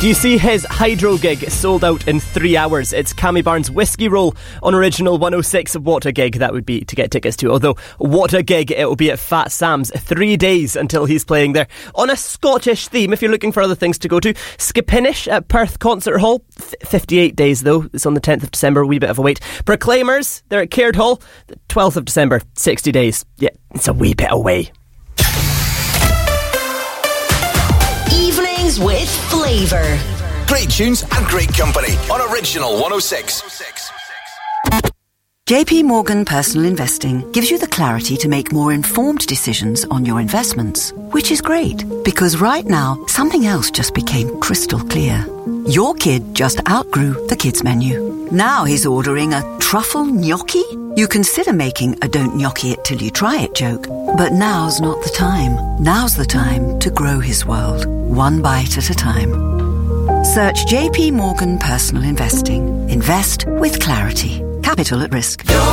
Do you see his Hydro gig sold out in 3 hours? It's Cammy Barnes' Whiskey Roll on Original 106. What a gig that would be to get tickets to. Although, what a gig it will be at Fat Sam's. 3 days until he's playing there. On a Scottish theme, if you're looking for other things to go to, Skipinish at Perth Concert Hall. 58 days though. It's on the 10th of December, a wee bit of a wait. Proclaimers, they're at Caird Hall. The 12th of December, 60 days. Yeah, it's a wee bit away. Evenings with flavour. Great tunes and great company on Original 106. JP Morgan Personal Investing gives you the clarity to make more informed decisions on your investments, which is great because right now something else just became crystal clear. Your kid just outgrew the kids menu. Now he's ordering a truffle gnocchi? You consider making a don't gnocchi it till you try it joke, but now's not the time. Now's the time to grow his world, one bite at a time. Search JP Morgan Personal Investing. Invest with clarity. Capital at risk.